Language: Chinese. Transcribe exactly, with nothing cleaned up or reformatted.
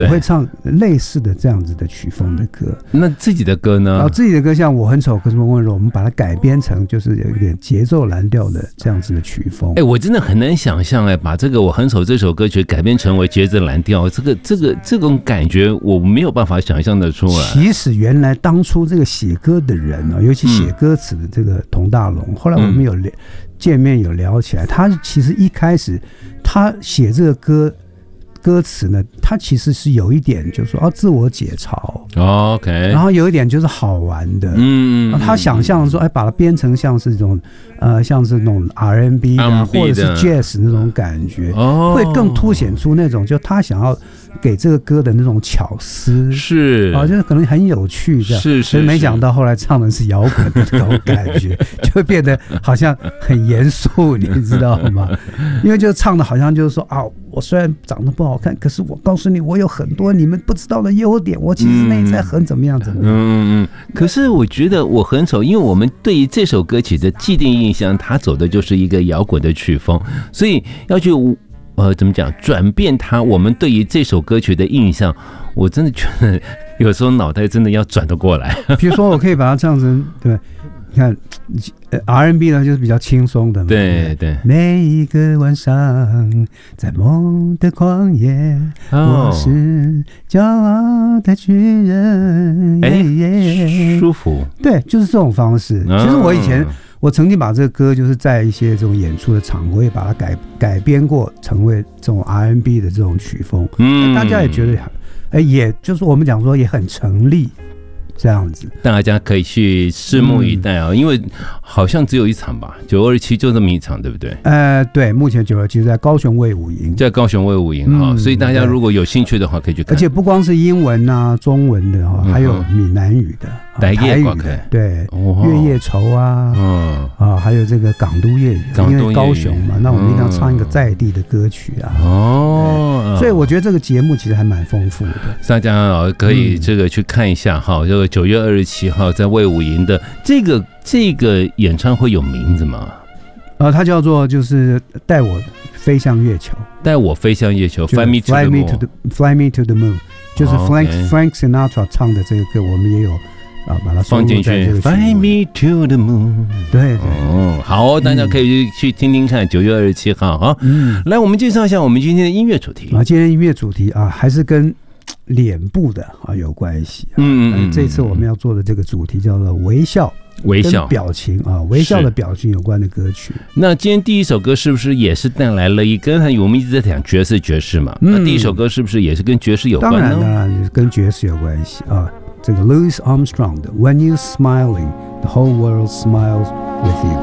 我会唱类似的这样子的曲风的歌。 那自己的歌呢？ 然后自己的歌像我很丑可是我温柔，我们把它改编成就是有一点节奏蓝调的这样子的曲风。 哎，我真的很难想象哎，把这个我很丑这首歌曲改编成为节奏蓝调，这个这个这种感觉我没有办法想象得出来。 其实原来当初这个写歌的人呢，尤其写歌词的这个童大龙，嗯、后来我们有见面有聊起来，他其实一开始他写这个歌。歌词呢，它其实是有一点就是说啊自我解嘲、 oh, ，OK， 然后有一点就是好玩的， 嗯， 他想象说，哎，把它编成像是这种呃，像是那种 R and B 啊，或者是 Jazz 那种感觉，哦，会更凸显出那种就他想要给这个歌的那种巧思， 是啊，就是可能很有趣这样， 是是， 所以没想到后来唱的是摇滚的这种感觉，就会变得好像很严肃，你知道吗？因为就唱的好像就是说啊，我虽然长得不好看，可是我告诉你，我有很多你们不知道的优点，我其实内在很怎么样怎么样。 嗯嗯。可是我觉得我很丑，因为我们对于这首歌曲的既定印象，它走的就是一个摇滚的曲风，所以要去呃怎么讲转变它，我们对于这首歌曲的印象，我真的觉得有时候脑袋真的要转得过来。 比如说，我可以把它唱成对。你看 R and B 呢，就是比较轻松的嘛。 对对。 每一个晚上，在梦的旷野，哦、我是骄傲的巨人。 哎、欸，舒服。 对，就是这种方式。哦、其实我以前，我曾经把这个歌，就是在一些这种演出的场合，我也把它改改编过，成为这种 R and B 的这种曲风。嗯，大家也觉得，哎，也就是我们讲说也很成立。这样子， 大家可以去拭目以待啊、哦嗯！因为好像只有一场吧，九二七就这么一场，对不对？ 呃，对，目前九二七在高雄卫武营， 在高雄卫武营哈、嗯，所以大家如果有兴趣的话，可以去看。 而且不光是英文啊、中文的哈，还有闽南语的、嗯、台语的，对，哦、月夜愁啊，嗯啊，还有这个港都粤语，因为高雄嘛，那我们一定要唱一个在地的歌曲啊。哦，所以我觉得这个节目其实还蛮丰富的， 大家可以这个去看一下哈，这个。九月二十七号在卫武营的这个这个演唱会有名字吗？ 呃，它叫做就是带我飞向月球， 带我飞向月球 ，Fly me to the moon，Fly me to the moon， 就是 Frank、oh, okay. Frank Sinatra 唱的这个歌，我们也有啊把它放进去 ，Fly me to the moon， 对对， 哦，好，大家可以去听听看，九月二十七号啊，嗯，来我们介绍一下我们今天的音乐主题啊，今天音乐主题啊还是跟脸部的啊有关系、啊，嗯嗯，这次我们要做的这个主题叫做微笑， 微笑表情啊，微笑的表情有关的歌曲。 那今天第一首歌是不是也是带来了一个？我们一直在讲爵士爵士嘛，嗯、那第一首歌是不是也是跟爵士有关呢？ 当然当然跟爵士有关系啊。这个 Louis Armstrong 的 When You Smiling, the whole world smiles with you。